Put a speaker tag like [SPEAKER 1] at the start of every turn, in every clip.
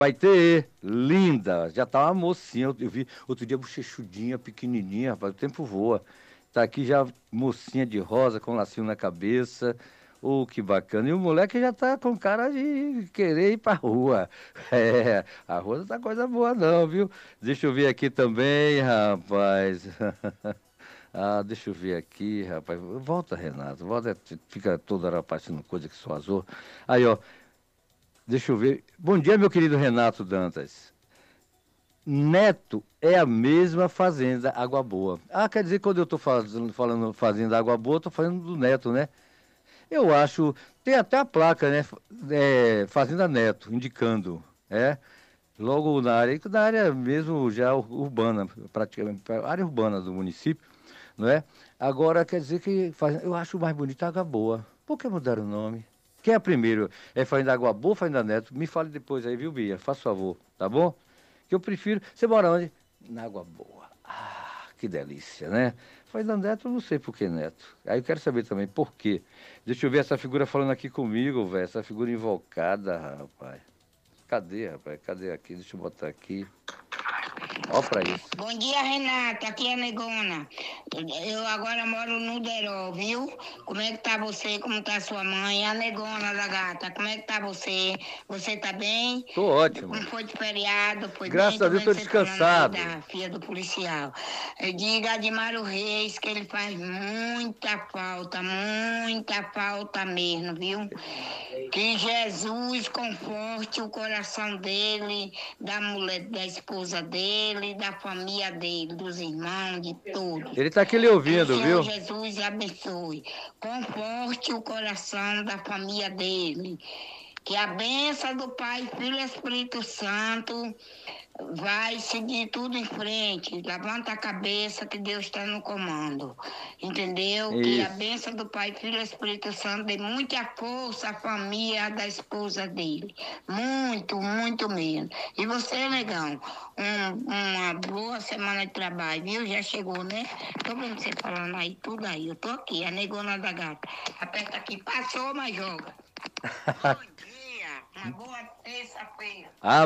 [SPEAKER 1] Vai ter, linda, já tá uma mocinha, eu vi outro dia bochechudinha, pequenininha, rapaz, o tempo voa. Tá aqui já mocinha de rosa, com lacinho na cabeça, que bacana. E o moleque já tá com cara de querer ir pra rua. É, a rua não tá coisa boa não, viu? Deixa eu ver aqui também, rapaz. Ah, deixa eu ver aqui, rapaz. Volta, Renato, volta, fica toda hora passando coisa que só azul. Aí, ó. Deixa eu ver. Bom dia, meu querido Renato Dantas. Neto é a mesma fazenda Água Boa. Ah, quer dizer, quando eu estou falando fazenda Água Boa, estou falando do Neto, né? Eu acho. Tem até a placa, né? Fazenda Neto, indicando. É. Logo na área mesmo já urbana, praticamente, área urbana do município, não é? Agora quer dizer que eu acho mais bonito a Água Boa. Por que mudaram o nome? Quem é primeiro? É Fazenda Água Boa ou Fazenda Neto? Me fale depois aí, viu, Bia? Faz favor, tá bom? Que eu prefiro. Você mora onde? Na Água Boa. Ah, que delícia, né? Fazenda Neto, eu não sei por que Neto. Aí eu quero saber também por quê. Deixa eu ver essa figura falando aqui comigo, velho. Essa figura invocada, rapaz. Cadê, rapaz? Cadê aqui? Deixa eu botar aqui. Ó pra isso.
[SPEAKER 2] Bom dia, Renata. Aqui é a Negona. Eu agora moro no Deró, viu? Como é que tá você? Como tá sua mãe? A Negona da gata. Como é que tá você? Você tá bem?
[SPEAKER 1] Tô ótimo.
[SPEAKER 2] Como foi de feriado? Foi
[SPEAKER 1] Graças
[SPEAKER 2] bem?
[SPEAKER 1] a Deus, tô descansado.
[SPEAKER 2] Da filha do policial. Diga a Admaro Reis que ele faz muita falta mesmo, viu? Que Jesus conforte o coração dele, da mulher, da esposa dele, da família dele, dos irmãos, de todos.
[SPEAKER 1] Ele tá aqui lhe ouvindo,
[SPEAKER 2] que
[SPEAKER 1] viu?
[SPEAKER 2] o Senhor Jesus abençoe. Conforte o coração da família dele. Que a bênção do Pai, Filho e Espírito Santo vai seguir tudo em frente. Levanta a cabeça que Deus está no comando. Entendeu?
[SPEAKER 1] Isso.
[SPEAKER 2] Que a bênção do Pai, Filho e Espírito Santo dê muita força à família da esposa dele. Muito mesmo. E você, negão, uma boa semana de trabalho, viu? Já chegou, né? Tô vendo você falando aí, tudo aí. Eu tô aqui, a negona da gata. Aperta aqui, passou, mas joga. Bom dia, uma boa terça-feira.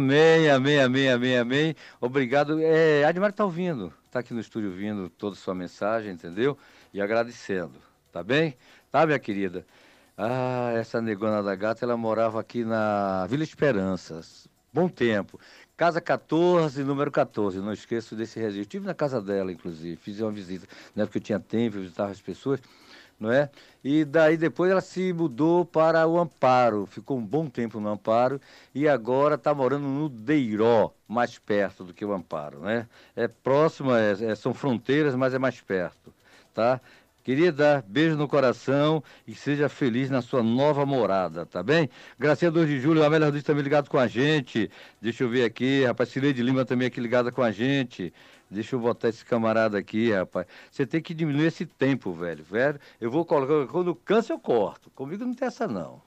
[SPEAKER 1] Amém. Obrigado. Admar tá ouvindo, tá aqui no estúdio ouvindo toda a sua mensagem, entendeu? E agradecendo, tá bem? Tá, minha querida? Ah, essa negona da gata, ela morava aqui na Vila Esperanças. Bom tempo. Casa 14, número 14. Não esqueço desse registro. Estive na casa dela, inclusive. Fiz uma visita. Na época eu tinha tempo, eu visitava as pessoas, não é? E daí depois ela se mudou para o Amparo, ficou um bom tempo no Amparo e agora está morando no Deiró, mais perto do que o Amparo, né? É próximo, são fronteiras, mas é mais perto, tá? Querida, beijo no coração e seja feliz na sua nova morada, tá bem? Gracinha 2 de julho, a Amélia Rodrigues também ligado com a gente. Deixa eu ver aqui, rapaz, Cileide Lima também aqui ligada com a gente. Deixa eu botar esse camarada aqui, rapaz. Você tem que diminuir esse tempo, velho. Eu vou colocar, quando cansa eu corto. Comigo não tem essa não.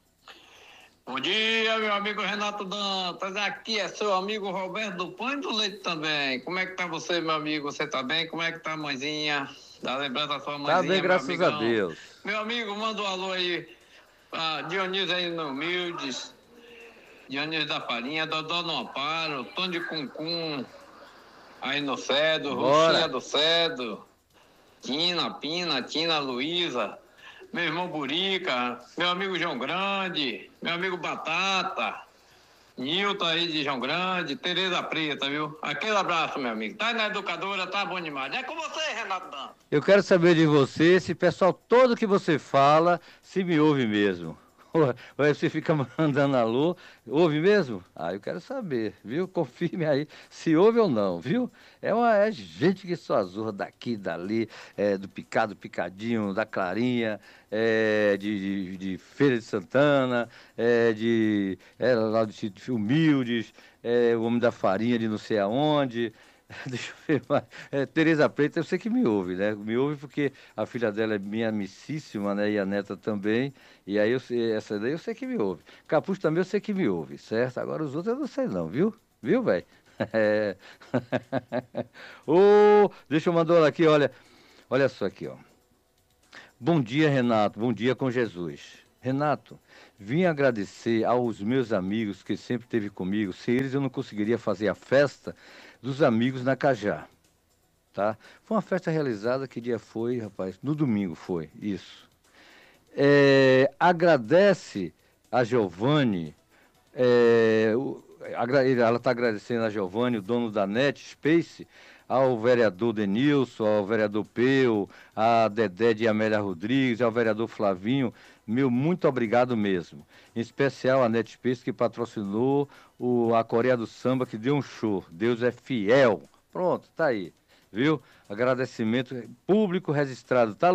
[SPEAKER 3] Bom dia, meu amigo Renato Dantas. Aqui é seu amigo Roberto do Pão e do Leite também. Como é que tá você, meu amigo? Você tá bem? Como é que tá a mãezinha? Dá lembrança da sua mãezinha,
[SPEAKER 1] Tá bem, graças a Deus.
[SPEAKER 3] Meu amigo, manda um alô aí pra Dionísio aí no Humildes, Dionísio da Farinha, Dodó no Amparo, Tom de Cuncum aí no Cedo, Roxinha do Cedo, Tina, Pina, Tina Luísa, meu irmão Burica, meu amigo João Grande, meu amigo Batata, Nilton aí de João Grande, Tereza Preta, viu? Aquele abraço, meu amigo. Tá aí na educadora, tá bom demais. É com você, Renato Dantas.
[SPEAKER 1] Eu quero saber de você, esse pessoal todo que você fala, se me ouve mesmo. Ou aí você fica mandando alô, ouve mesmo? Ah, eu quero saber, viu? Confirme aí se ouve ou não, viu? É gente que só azurra daqui, dali, do Picado, Picadinho, da Clarinha, de Feira de Santana, lá do sítio Humildes, o Homem da Farinha de não sei aonde. Deixa eu ver mais. Tereza Preta, eu sei que me ouve, né? Me ouve porque a filha dela é minha amicíssima, né? E a neta também. E aí essa daí eu sei que me ouve. Capuz também eu sei que me ouve, certo? Agora os outros eu não sei não, viu? Viu, velho? É. Deixa eu mandar aqui, olha. Olha só aqui, ó. Bom dia, Renato. Bom dia com Jesus. Renato, vim agradecer aos meus amigos que sempre esteve comigo. Sem eles eu não conseguiria fazer a festa dos amigos na Cajá, tá? Foi uma festa realizada, que dia foi, rapaz? No domingo foi, isso. Agradece a Giovanni, ela está agradecendo a Giovanni, o dono da Net Space, ao vereador Denilson, ao vereador Peu, a Dedé de Amélia Rodrigues, ao vereador Flavinho. Meu muito obrigado mesmo. Em especial a Net Space, que patrocinou a Coreia do Samba, que deu um show. Deus é fiel. Pronto, tá aí. Viu? Agradecimento público registrado. Tá?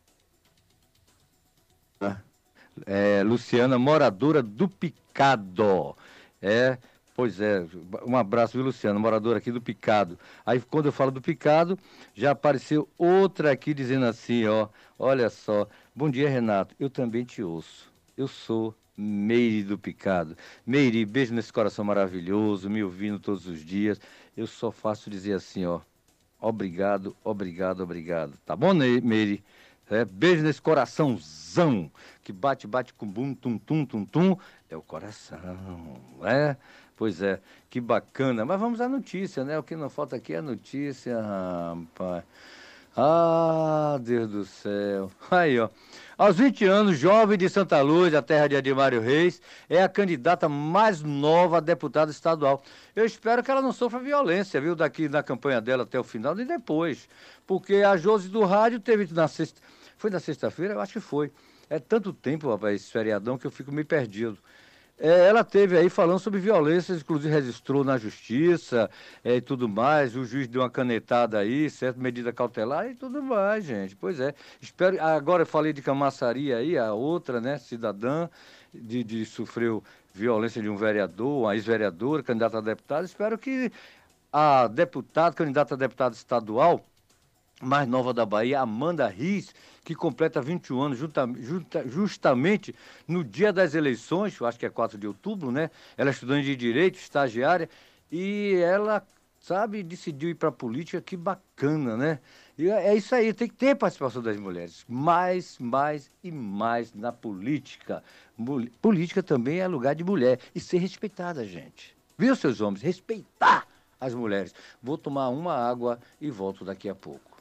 [SPEAKER 1] Luciana, moradora do Picado. Pois é, um abraço, viu, Luciano, morador aqui do Picado. Aí, quando eu falo do Picado, já apareceu outra aqui dizendo assim, ó, olha só, bom dia, Renato, eu também te ouço. Eu sou Meire do Picado. Meire, beijo nesse coração maravilhoso, me ouvindo todos os dias. Eu só faço dizer assim, ó, obrigado, obrigado, obrigado. Tá bom, Meire? Beijo nesse coraçãozão, que bate com bum, tum, tum, tum, tum, é o coração, né? Pois é, que bacana. Mas vamos à notícia, né? O que não falta aqui é notícia, rapaz. Ah, Deus do céu. Aí, ó. Aos 20 anos, jovem de Santa Luz, da terra de Adimário Reis, é a candidata mais nova a deputada estadual. Eu espero que ela não sofra violência, viu? Daqui na campanha dela até o final e depois. Porque a Josi do Rádio teve na sexta... Foi na sexta-feira? Eu acho que foi. É tanto tempo, rapaz, esse feriadão, que eu fico meio perdido. Ela teve aí falando sobre violências, inclusive registrou na justiça e tudo mais. O juiz deu uma canetada aí, certo? Medida cautelar e tudo mais, gente. Pois é. Espero. Agora eu falei de Camaçari aí, a outra, né, cidadã, sofreu violência de um vereador, uma ex-vereadora, candidata a deputada. Espero que a deputada, candidata a deputada estadual, mais nova da Bahia, Amanda Riz, que completa 21 anos, justamente no dia das eleições, eu acho que é 4 de outubro, né? Ela é estudante de Direito, estagiária, e ela, sabe, decidiu ir para a política, que bacana, né? E é isso aí, tem que ter participação das mulheres, mais e mais na política. Política também é lugar de mulher, e ser respeitada, gente. Viu, seus homens? Respeitar as mulheres. Vou tomar uma água e volto daqui a pouco.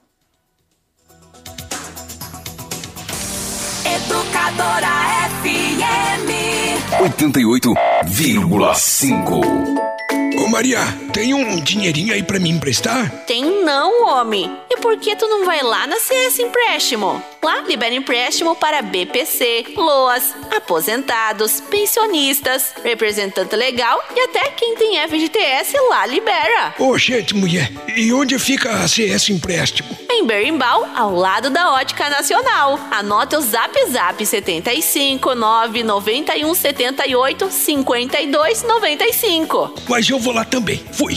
[SPEAKER 4] Educadora FM
[SPEAKER 5] 88,5.
[SPEAKER 6] Ô Maria, tem um dinheirinho aí pra me emprestar?
[SPEAKER 7] Tem não, homem. E por que tu não vai lá na CS Empréstimo? Lá libera empréstimo para BPC, LOAS, aposentados, pensionistas, representante legal e até quem tem FGTS lá libera.
[SPEAKER 6] Ô, gente, mulher, e onde fica a CS Empréstimo?
[SPEAKER 7] Em Berimbau, ao lado da Ótica Nacional. Anota o zap 75 991 78 52 95.
[SPEAKER 6] Mas eu vou lá também. Fui.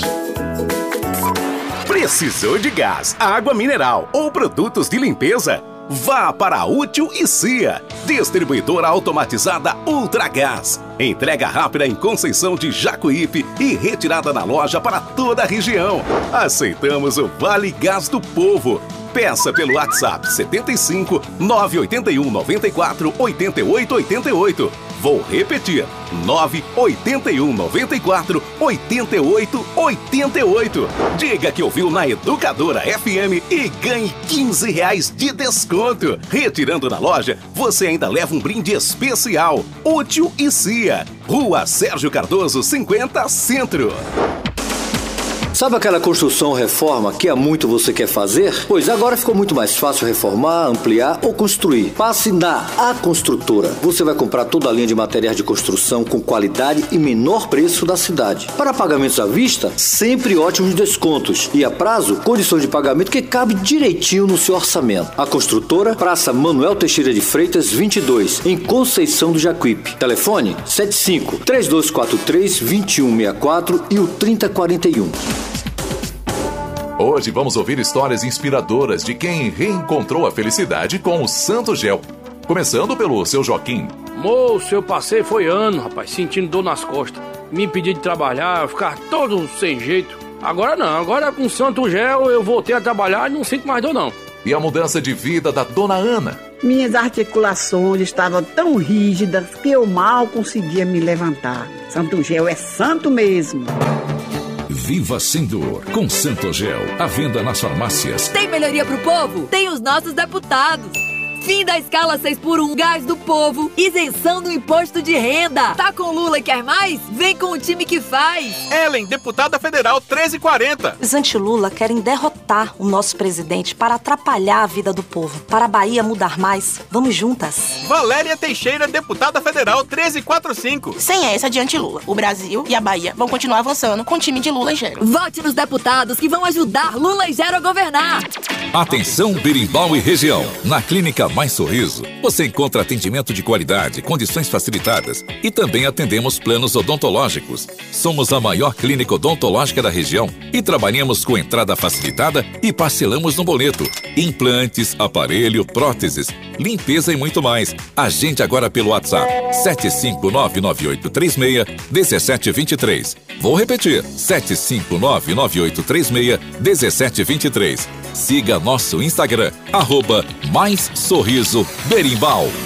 [SPEAKER 5] Precisou de gás, água mineral ou produtos de limpeza? Vá para a Útil e Cia, distribuidora automatizada Ultragás. Entrega rápida em Conceição de Jacuípe e retirada na loja para toda a região. Aceitamos o Vale Gás do Povo. Peça pelo WhatsApp 75 981 94 88 88. Vou repetir, 981 94 88 88. Diga que ouviu na Educadora FM e ganhe R$15 de desconto. Retirando na loja, você ainda leva um brinde especial. Útil e Cia, Rua Sérgio Cardoso 50 Centro.
[SPEAKER 8] Sabe aquela construção ou reforma que há muito você quer fazer? Pois agora ficou muito mais fácil reformar, ampliar ou construir. Passe na A Construtora. Você vai comprar toda a linha de materiais de construção com qualidade e menor preço da cidade. Para pagamentos à vista, sempre ótimos descontos. E a prazo, condições de pagamento que cabe direitinho no seu orçamento. A Construtora, Praça Manuel Teixeira de Freitas, 22, em Conceição do Jacuípe. Telefone 75 3243 2164 e o 3041.
[SPEAKER 9] Hoje vamos ouvir histórias inspiradoras de quem reencontrou a felicidade com o Santo Gel. Começando pelo seu Joaquim.
[SPEAKER 10] Moço, eu passei foi ano, rapaz, sentindo dor nas costas. Me impedi de trabalhar, ficar todo sem jeito. Agora não, agora com o Santo Gel eu voltei a trabalhar e não sinto mais dor não.
[SPEAKER 9] E a mudança de vida da Dona Ana.
[SPEAKER 11] Minhas articulações estavam tão rígidas que eu mal conseguia me levantar. Santo Gel é santo mesmo.
[SPEAKER 5] Viva sem dor com Santo Gel. À venda nas farmácias.
[SPEAKER 12] Tem melhoria pro povo? Tem os nossos deputados. Fim da escala 6x1 Gás do Povo. Isenção do imposto de renda. Tá com Lula e quer mais? Vem com o time que faz.
[SPEAKER 13] Ellen, deputada federal 1340.
[SPEAKER 14] Os anti-Lula querem derrotar o nosso presidente para atrapalhar a vida do povo. Para a Bahia mudar mais, vamos juntas.
[SPEAKER 13] Valéria Teixeira, deputada federal 1345.
[SPEAKER 15] Sem essa de anti-Lula, o Brasil e a Bahia vão continuar avançando com o time de Lula e Gero.
[SPEAKER 12] Vote nos deputados que vão ajudar Lula e Gero a governar.
[SPEAKER 9] Atenção, Berimbau e região. Na Clínica Mais Sorriso, você encontra atendimento de qualidade, condições facilitadas e também atendemos planos odontológicos. Somos a maior clínica odontológica da região e trabalhamos com entrada facilitada e parcelamos no boleto. Implantes, aparelho, próteses, limpeza e muito mais. Agende agora pelo WhatsApp 75998361723. Vou repetir, 75998361723. Siga nosso Instagram, @Mais Sorriso Berimbau.